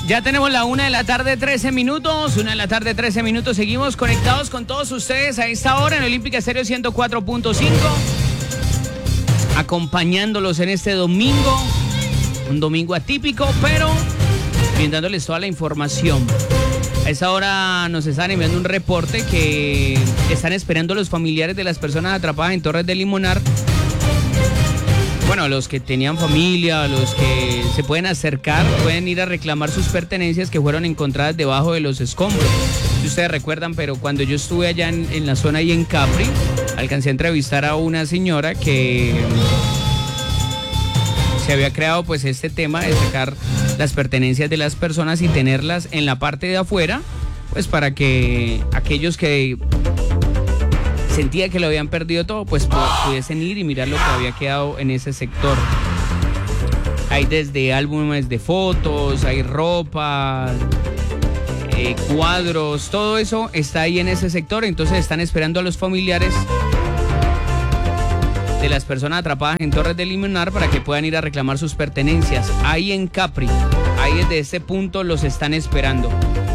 Ya tenemos la 1:13 1 de la tarde, 13 minutos. Seguimos conectados con todos ustedes a esta hora en Olímpica Estéreo 104.5. Acompañándolos en este domingo. Un domingo atípico, pero brindándoles toda la información. A esta hora nos están enviando un reporte que están esperando los familiares de las personas atrapadas en Torres del Limonar. Bueno, los que tenían familia, los que se pueden acercar, pueden ir a reclamar sus pertenencias que fueron encontradas debajo de los escombros. Si ustedes recuerdan, pero cuando yo estuve allá en la zona y en Capri, alcancé a entrevistar a una señora que se había creado pues este tema de sacar las pertenencias de las personas y tenerlas en la parte de afuera, pues para que aquellos que sentía que lo habían perdido todo, pues pudiesen ir y mirar lo que había quedado en ese sector. Hay desde álbumes de fotos, hay ropa, cuadros, todo eso está ahí en ese sector. Entonces están esperando a los familiares de las personas atrapadas en Torres del Limonar para que puedan ir a reclamar sus pertenencias. Ahí en Capri, ahí desde ese punto los están esperando.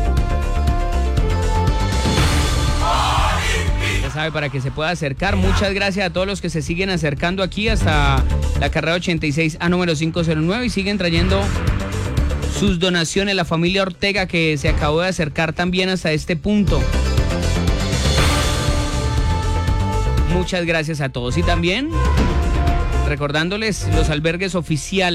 Sabe, para que se pueda acercar. Muchas gracias a todos los que se siguen acercando aquí hasta la carrera 86A número 509 y siguen trayendo sus donaciones. La familia Ortega, que se acabó de acercar también hasta este punto. Muchas gracias a todos. Y también recordándoles los albergues oficiales.